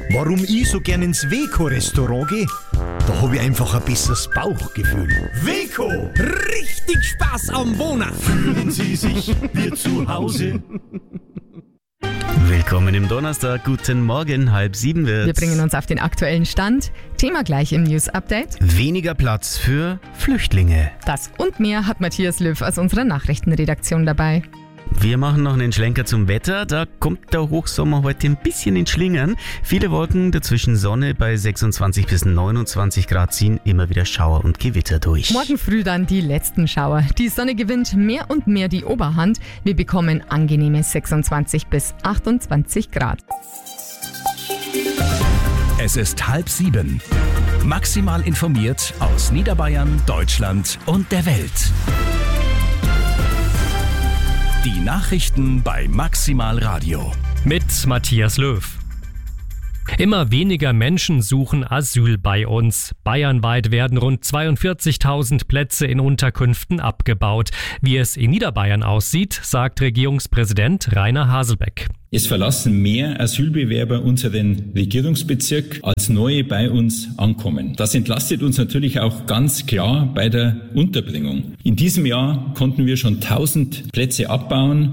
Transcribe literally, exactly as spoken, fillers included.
Warum ich so gern ins Weco-Restaurant gehe? Da habe ich einfach ein besseres Bauchgefühl. Weco! Richtig Spaß am Wohnen! Fühlen Sie sich wie zu Hause? Willkommen im Donnerstag, guten Morgen, halb sieben wird's. Wir bringen uns auf den aktuellen Stand. Thema gleich im News-Update. Weniger Platz für Flüchtlinge. Das und mehr hat Matthias Löw aus unserer Nachrichtenredaktion dabei. Wir machen noch einen Schlenker zum Wetter. Da kommt der Hochsommer heute ein bisschen in Schlingern. Viele Wolken, dazwischen Sonne, bei sechsundzwanzig bis neunundzwanzig Grad ziehen immer wieder Schauer und Gewitter durch. Morgen früh dann die letzten Schauer. Die Sonne gewinnt mehr und mehr die Oberhand. Wir bekommen angenehme sechsundzwanzig bis achtundzwanzig Grad. Es ist halb sieben. Maximal informiert aus Niederbayern, Deutschland und der Welt. Die Nachrichten bei Maximal Radio. Mit Matthias Löw. Immer weniger Menschen suchen Asyl bei uns. Bayernweit werden rund zweiundvierzigtausend Plätze in Unterkünften abgebaut. Wie es in Niederbayern aussieht, sagt Regierungspräsident Rainer Haselbeck. Es verlassen mehr Asylbewerber unseren Regierungsbezirk, als neue bei uns ankommen. Das entlastet uns natürlich auch ganz klar bei der Unterbringung. In diesem Jahr konnten wir schon tausend Plätze abbauen.